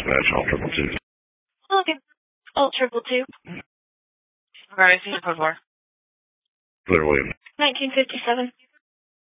dispatch, all 222. Okay. Alt 222. Okay, I see you before. Clear William. 1957.